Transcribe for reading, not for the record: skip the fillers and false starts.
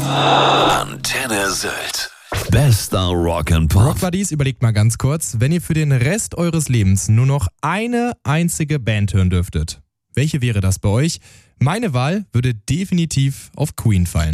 Antenne Sylt. Bester Rock'n'Pop. Rock Buddies, überlegt mal ganz kurz, wenn ihr für den Rest eures Lebens nur noch eine einzige Band hören dürftet. Welche wäre das bei euch? Meine Wahl würde definitiv auf Queen fallen.